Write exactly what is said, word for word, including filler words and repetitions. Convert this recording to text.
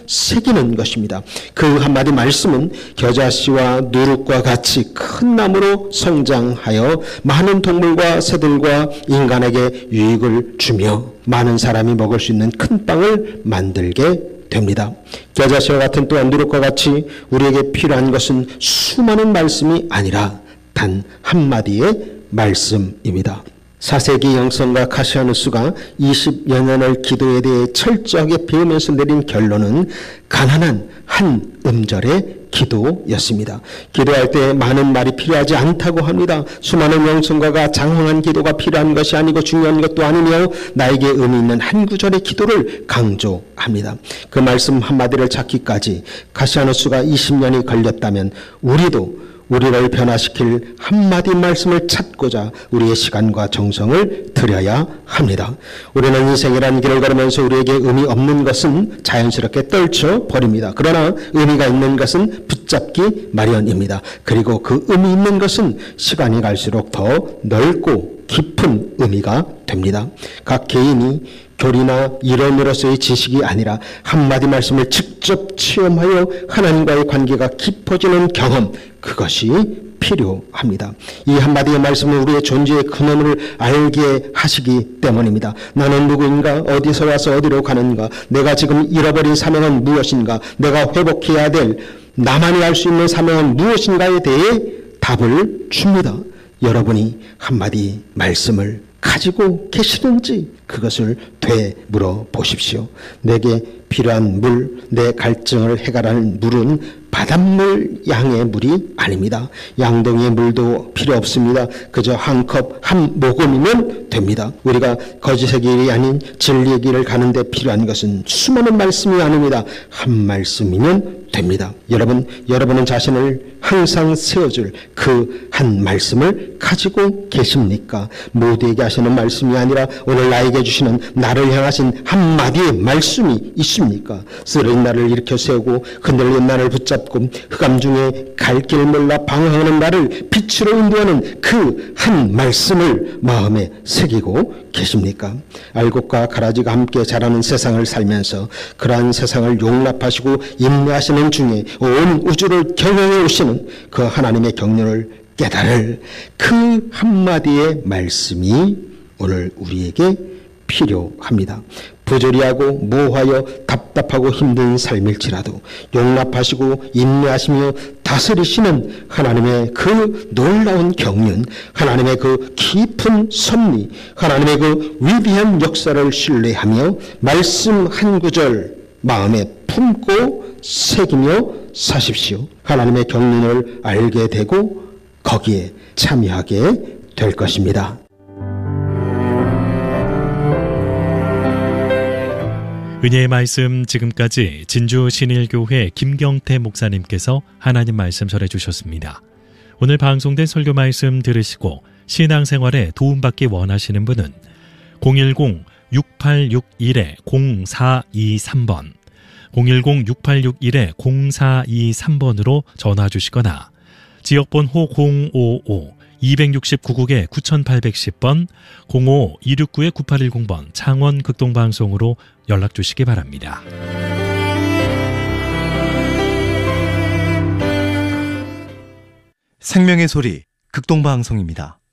새기는 것입니다. 그 한마디 말씀은 겨자씨와 누룩과 같이 큰 나무로 성장하여 많은 동물과 새들과 인간에게 유익을 주며 많은 사람이 먹을 수 있는 큰 빵을 만들게 됩니다. 겨자씨와 같은 또한 누룩과 같이 우리에게 필요한 것은 수많은 말씀이 아니라 단 한마디의 말씀입니다. 사세기 영성가 카시아누스가 이십여 년을 기도에 대해 철저하게 배우면서 내린 결론은 가난한 한 음절의 기도였습니다. 기도할 때 많은 말이 필요하지 않다고 합니다. 수많은 영성가가 장황한 기도가 필요한 것이 아니고 중요한 것도 아니며 나에게 의미 있는 한 구절의 기도를 강조합니다. 그 말씀 한마디를 찾기까지 카시아누스가 이십 년이 걸렸다면 우리도 우리를 변화시킬 한마디 말씀을 찾고자 우리의 시간과 정성을 들여야 합니다. 우리는 인생이라는 길을 걸으면서 우리에게 의미 없는 것은 자연스럽게 떨쳐버립니다. 그러나 의미가 있는 것은 붙잡기 마련입니다. 그리고 그 의미 있는 것은 시간이 갈수록 더 넓고 깊은 의미가 됩니다. 각 개인이 교리나 이론으로서의 지식이 아니라 한마디 말씀을 직접 체험하여 하나님과의 관계가 깊어지는 경험, 그것이 필요합니다. 이 한마디의 말씀은 우리의 존재의 근원을 알게 하시기 때문입니다. 나는 누구인가? 어디서 와서 어디로 가는가? 내가 지금 잃어버린 사명은 무엇인가? 내가 회복해야 될 나만이 알 수 있는 사명은 무엇인가에 대해 답을 줍니다. 여러분이 한마디 말씀을 가지고 계시는지 그것을 되물어 보십시오. 내게 필요한 물, 내 갈증을 해결하는 물은 바닷물 양의 물이 아닙니다. 양동이의 물도 필요 없습니다. 그저 한 컵, 한 모금이면 됩니다. 우리가 거짓의 길이 아닌 진리의 길을 가는데 필요한 것은 수많은 말씀이 아닙니다. 한 말씀이면 됩니다. 여러분, 여러분은 자신을 항상 세워줄 그 한 말씀을 가지고 계십니까? 모두에게 하시는 말씀이 아니라 오늘 나에게 주시는 나를 향하신 한마디의 말씀이 있습니까? 쓰러진 나를 일으켜 세우고 흔들린 나를 붙잡고 흑암 중에 갈 길 몰라 방황하는 나를 빛으로 인도하는 그 한 말씀을 마음에 새기고 계십니까? 알곡과 가라지가 함께 자라는 세상을 살면서 그러한 세상을 용납하시고 인내하시는 중에 온 우주를 경영해 오시는 그 하나님의 경륜을 깨달을 그 한마디의 말씀이 오늘 우리에게 필요합니다. 부조리하고 모호하여 답답하고 힘든 삶일지라도 용납하시고 인내하시며 다스리시는 하나님의 그 놀라운 경륜, 하나님의 그 깊은 섭리, 하나님의 그 위대한 역사를 신뢰하며 말씀 한 구절 마음에 품고 새기며 사십시오. 하나님의 경륜을 알게 되고 거기에 참여하게 될 것입니다. 은혜의 말씀, 지금까지 진주 신일교회 김경태 목사님께서 하나님 말씀 전해주셨습니다. 오늘 방송된 설교 말씀 들으시고 신앙생활에 도움받기 원하시는 분은 공일공 육팔육일 공사이삼 번 공일공 육팔육일 공사이삼 번으로 전화 주시거나 지역번호 공오오 이육구 국에 구팔십 번 공오 이육구 구팔일공 번 창원 극동방송으로 연락 주시기 바랍니다. 생명의 소리 극동방송입니다.